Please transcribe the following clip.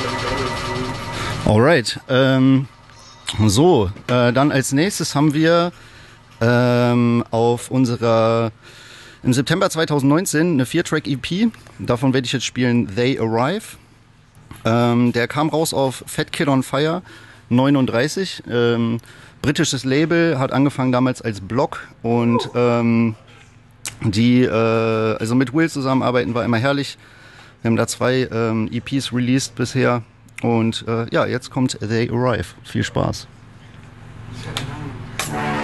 Alright. Dann als nächstes haben wir im September 2019 eine 4-Track-EP. Davon werde ich jetzt spielen They Arrive. Der kam raus auf Fat Kid on Fire 39. Britisches Label, hat angefangen damals als Blog und also mit Will zusammenarbeiten war immer herrlich. Wir haben da 2 EPs released bisher und jetzt kommt They Arrive. Viel Spaß.